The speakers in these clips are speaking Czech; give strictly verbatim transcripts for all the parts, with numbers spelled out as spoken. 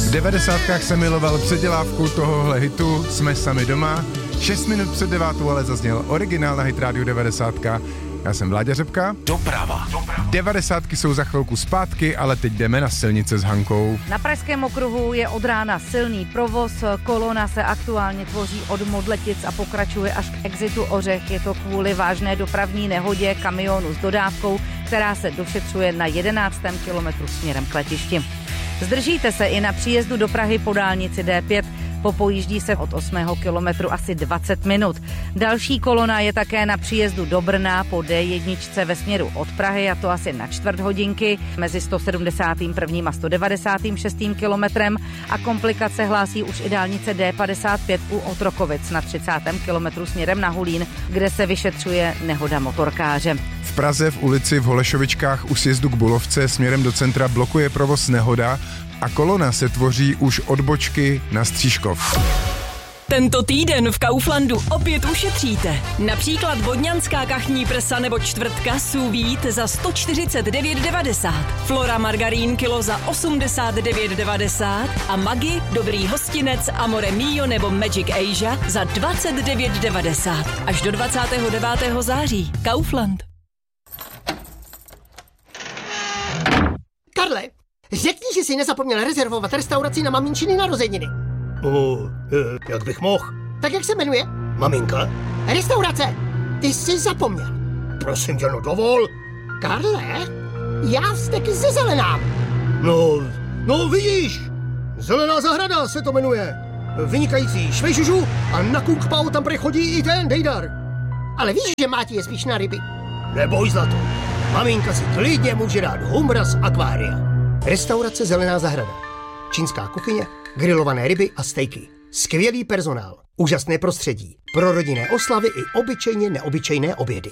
V devadesátkách jsem miloval předělávku tohohle hitu Jsme sami doma. Šest minut před devátou ale zazněl originál na Hit Radio devadesát. Já jsem Vláďa Řepka. Doprava. Devadesátky jsou za chvilku zpátky, ale teď jdeme na silnice s Hankou. Na Pražském okruhu je od rána silný provoz, kolona se aktuálně tvoří od Modletic a pokračuje až k exitu Ořech. Je to kvůli vážné dopravní nehodě kamionu s dodávkou, která se došetřuje na jedenáctém kilometru směrem k letišti. Zdržíte se i na příjezdu do Prahy po dálnici D pět. Popojíždí se od osmého kilometru asi dvacet minut. Další kolona je také na příjezdu do Brna po D jedna ve směru od Prahy, a to asi na čtvrt hodinky mezi sto sedmdesátým prvním a sto devadesátým šestým kilometrem, a komplikace hlásí už i dálnice D padesát pět u Otrokovic na třicátém kilometru směrem na Hulín, kde se vyšetřuje nehoda motorkáře. V Praze v ulici v Holešovičkách u sjezdu k Bulovce směrem do centra blokuje provoz nehoda a kolona se tvoří už od Bočky na Stříškov. Tento týden v Kauflandu opět ušetříte. Například vodňanská kachní prsa nebo čtvrtka sous vide za sto čtyřicet devět devadesát, Flora margarín kilo za osmdesát devět devadesát a Maggi dobrý hostinec Amore Mio nebo Magic Asia za dvacet devět devadesát. Až do dvacátého devátého září. Kaufland. Karle, řekni, že jsi nezapomněl rezervovat restauraci na maminčiny narozeniny. No, jak bych mohl? Tak jak se jmenuje? Maminka? Restaurace! Ty jsi zapomněl. Prosím tě, no dovol. Karle, já vzteky ze Zelenám. No, no vidíš, Zelená zahrada se to jmenuje. Vynikající švejžužu a na Kung Pao tam prechodí i ten Dejdar. Ale víš, že Máti je spíš na ryby. Neboj, zlato. Maminka si klidně může dát humra z akvária. Restaurace Zelená zahrada. Čínská kuchyně, grilované ryby a stejky. Skvělý personál, úžasné prostředí, pro rodinné oslavy i obyčejně neobyčejné obědy.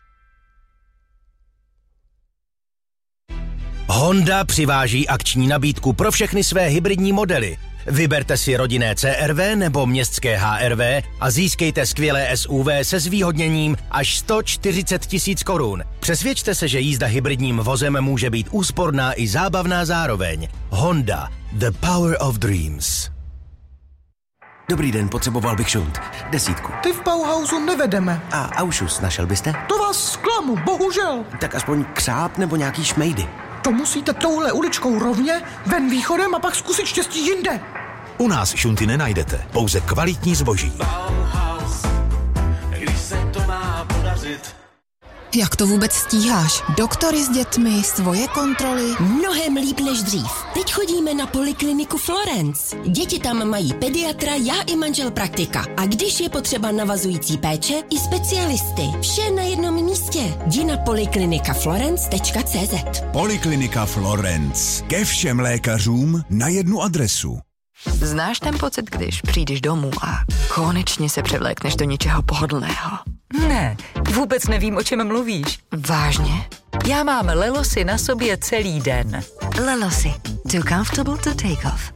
Honda přiváží akční nabídku pro všechny své hybridní modely. Vyberte si rodinné C R V nebo městské H R V a získejte skvělé S U V se zvýhodněním až sto čtyřicet tisíc korun. Přesvědčte se, že jízda hybridním vozem může být úsporná i zábavná zároveň. Honda. The power of dreams. Dobrý den, potřeboval bych šunt. Desítku. Ty v Bauhausu nevedeme. A Aušus našel byste? To vás zklamu, bohužel. Tak aspoň křáp nebo nějaký šmejdy. To musíte touhle uličkou rovně, ven východem a pak zkusit štěstí jinde. U nás šunty nenajdete, pouze kvalitní zboží. Bauhaus, když se to má podařit. Jak to vůbec stíháš? Doktory s dětmi, svoje kontroly? Mnohem líp než dřív. Teď chodíme na polikliniku Florence. Děti tam mají pediatra, já i manžel praktika. A když je potřeba navazující péče, i specialisty. Vše na jednom místě. Jdi na poliklinika florence tečka cé zet. Poliklinika Florence. Ke všem lékařům na jednu adresu. Znáš ten pocit, když přijdeš domů a konečně se převlékneš do něčeho pohodlného? Ne, vůbec nevím, o čem mluvíš. Vážně? Já mám Lelosy na sobě celý den. Lelosy. Too comfortable to take off.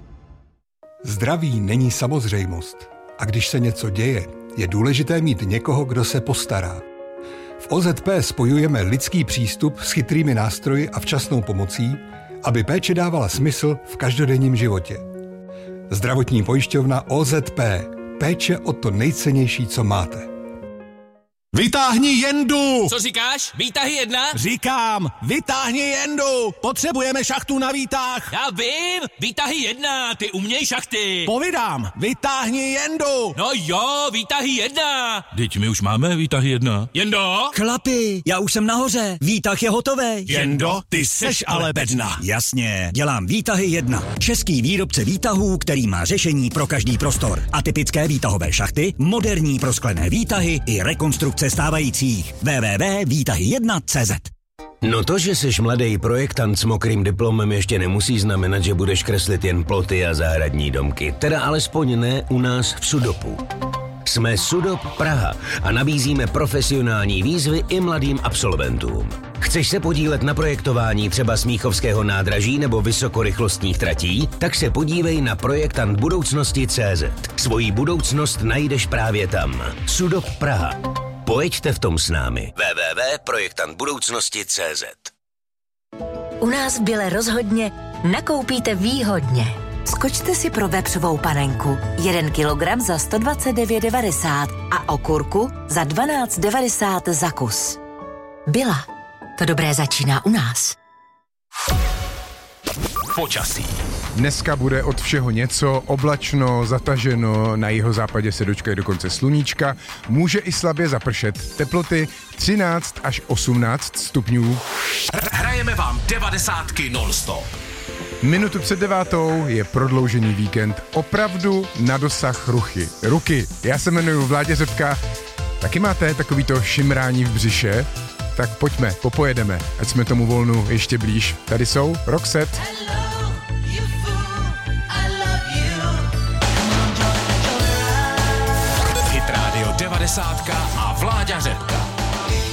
Zdraví není samozřejmost. A když se něco děje, je důležité mít někoho, kdo se postará. V O Z P spojujeme lidský přístup s chytrými nástroji a včasnou pomocí, aby péče dávala smysl v každodenním životě. Zdravotní pojišťovna O Z P. Péče o to nejcennější, co máte. Vytáhni jendu! Co říkáš? Výtahy jedna? Říkám, vytáhni jendu! Potřebujeme šachtu na výtah! Já vím! Výtahy jedna! Ty uměj šachty! Povídám, vytáhni jendu! No jo, výtahy jedna! Teď my už máme výtahy jedna. Jendo? Chlapi, já už jsem nahoře. Výtah je hotový. Jendo, ty seš ale bedna. Jasně, dělám výtahy jedna. Český výrobce výtahů, který má řešení pro každý prostor. Atypické výtahové šachty, moderní prosklené výtahy i rekonstrukce stávajících. w w w tečka výtahy jedna tečka cé zet. No to, že jsi mladý projektant s mokrým diplomem, ještě nemusí znamenat, že budeš kreslit jen ploty a zahradní domky. Teda alespoň ne u nás v Sudopu. Jsme Sudop Praha a nabízíme profesionální výzvy i mladým absolventům. Chceš se podílet na projektování třeba Smíchovského nádraží nebo vysokorychlostních tratí? Tak se podívej na projektant budoucnosti tečka cé zet. Svoji budoucnost najdeš právě tam. Sudop Praha. Pojeďte v tom s námi. w w w tečka projektant budoucnosti tečka cé zet. U nás v Bile rozhodně nakoupíte výhodně. Skočte si pro vepřovou panenku. jeden kilogram za sto dvacet devět devadesát a okurku za dvanáct devadesát za kus. Byla. To dobré začíná u nás. Počasí. Dneska bude od všeho něco, oblačno, zataženo, na jihozápadě se dočkají dokonce sluníčka, může i slabě zapršet, teploty třináct až osmnáct stupňů. Hrajeme vám devadesátky non-stop. Minutu před devátou je prodloužený víkend opravdu na dosah ruchy. Ruky. Já se jmenuji Vláďa Řepka. Taky máte takovýto šimrání v břiše? Tak pojďme, popojedeme, ať jsme tomu volnu ještě blíž. Tady jsou Roxette. Hit Radio devadesátka